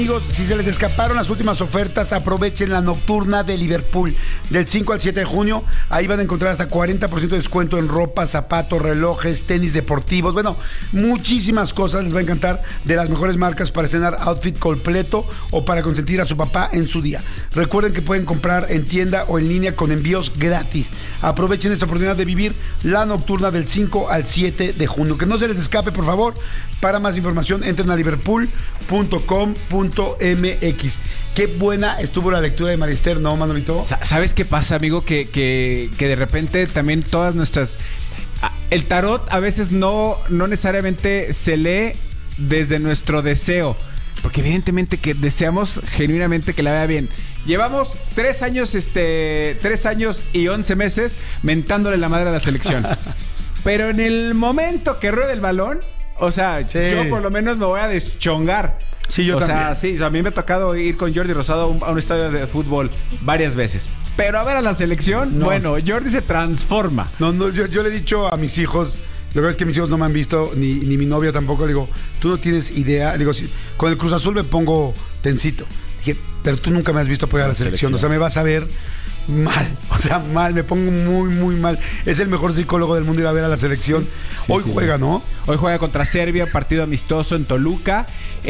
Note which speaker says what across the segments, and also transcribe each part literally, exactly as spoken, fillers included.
Speaker 1: Amigos, si se les escaparon las últimas ofertas, aprovechen la nocturna de Liverpool del cinco al siete de junio. Ahí van a encontrar hasta cuarenta por ciento de descuento en ropa, zapatos, relojes, tenis deportivos. Bueno, muchísimas cosas les va a encantar, de las mejores marcas para estrenar outfit completo o para consentir a su papá en su día. Recuerden que pueden comprar en tienda o en línea con envíos gratis. Aprovechen esta oportunidad de vivir la nocturna del cinco al siete de junio. Que no se les escape, por favor. Para más información, entren a liverpool punto com punto m x. Qué buena estuvo la lectura de Marister, ¿no, Manolito?
Speaker 2: ¿Sabes qué pasa, amigo? Que, que, que de repente también todas nuestras... El tarot a veces no, no necesariamente se lee desde nuestro deseo, porque evidentemente que deseamos genuinamente que la vea bien. Llevamos tres años, este, tres años y once meses mentándole la madre a la selección. Pero en el momento que ruede el balón, o sea, sí, yo por lo menos me voy a deschongar.
Speaker 1: Sí, yo
Speaker 2: o
Speaker 1: también.
Speaker 2: sea, sí, o sea, a mí me ha tocado ir con Jordi Rosado a un, a un estadio de fútbol varias veces. Pero a ver a la selección, no, bueno, Jordi se transforma.
Speaker 1: No, no, yo, yo le he dicho a mis hijos, la verdad es que mis hijos no me han visto, ni, ni mi novia tampoco. Le digo, tú no tienes idea. Le digo, si, con el Cruz Azul me pongo tensito. Dije, pero tú nunca me has visto apoyar a la selección. selección. O sea, me vas a ver mal, o sea, mal, me pongo muy, muy mal. Es el mejor psicólogo del mundo ir a ver a la selección. Sí, Hoy sí, juega, sí. ¿no?
Speaker 2: Hoy juega contra Serbia, partido amistoso en Toluca.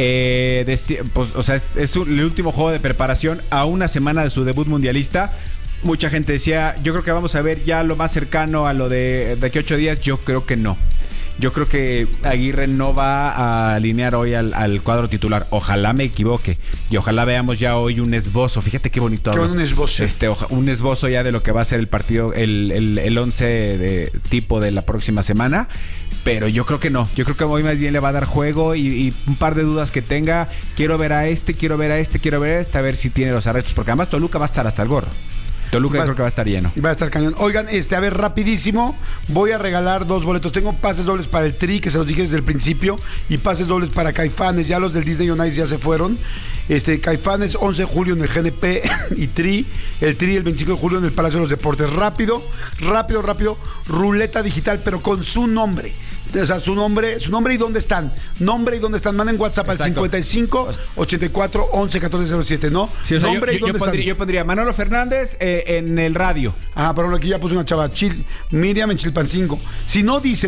Speaker 2: Eh, de, pues, o sea, es, es un, el último juego de preparación a una semana de su debut mundialista. Mucha gente decía, yo creo que vamos a ver ya lo más cercano a lo de de aquí a ocho días. Yo creo que no. Yo creo que Aguirre no va a alinear hoy al, al cuadro titular. Ojalá me equivoque. Y ojalá veamos ya hoy un esbozo. Fíjate qué bonito.
Speaker 1: Qué un esbozo.
Speaker 2: Este, un esbozo ya de lo que va a ser el partido, el, el, el once de tipo de la próxima semana. Pero yo creo que no. Yo creo que hoy más bien le va a dar juego y, y un par de dudas que tenga. Quiero ver a este, quiero ver a este, quiero ver a este, a ver si tiene los arrestos. Porque además Toluca va a estar hasta el gorro. Toluca va, creo que va a estar lleno.
Speaker 1: Va a estar cañón. Oigan, este, a ver, rapidísimo, voy a regalar dos boletos. Tengo pases dobles para el Tri, que se los dije desde el principio, y pases dobles para Caifanes. Ya los del Disney on Ice ya se fueron. Este, Caifanes, once de julio en el G N P y Tri. El Tri el veinticinco de julio en el Palacio de los Deportes. Rápido, rápido, rápido. Ruleta digital, pero con su nombre. O sea, su nombre, su nombre y dónde están. Nombre y dónde están. Manden WhatsApp Exacto. al cincuenta y cinco, ochenta y cuatro, once, catorce cero siete, ¿no?
Speaker 2: Sí, o sea,
Speaker 1: nombre
Speaker 2: yo,
Speaker 1: y dónde
Speaker 2: yo,
Speaker 1: están.
Speaker 2: Pondría, yo pondría Manolo Fernández eh, en el radio.
Speaker 1: Ah, pero aquí ya puse una chava. Chil, Miriam en Chilpancingo. Si no dice